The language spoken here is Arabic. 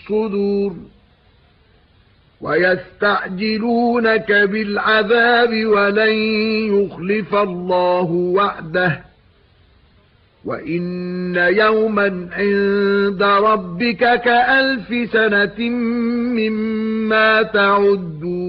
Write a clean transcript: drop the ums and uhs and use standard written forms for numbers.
الصُّدُورِ وَيَسْتَعْجِلُونَكَ بِالْعَذَابِ وَلَن يُخْلِفَ اللَّهُ وَعْدَهُ وَإِنَّ يَوْمًا عِندَ رَبِّكَ كَأَلْفِ سَنَةٍ مِّمَّا تَعُدُّونَ